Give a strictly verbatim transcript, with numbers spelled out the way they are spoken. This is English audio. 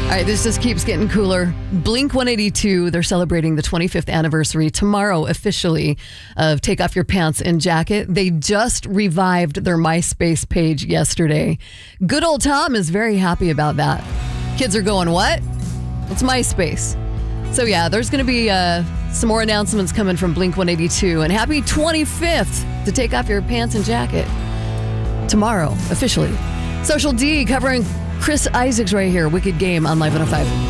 All right, this just keeps getting cooler. Blink one eighty-two, they're celebrating the twenty-fifth anniversary tomorrow officially of Take Off Your Pants and Jacket. They just revived their MySpace page yesterday. Good old Tom is very happy about that. Kids are going, what? It's MySpace. So yeah, there's going to be uh, some more announcements coming from Blink one eighty-two. And happy twenty-fifth to Take Off Your Pants and Jacket. Tomorrow, officially. Social D covering Chris Isaacs right here. Wicked Game on Live one oh five.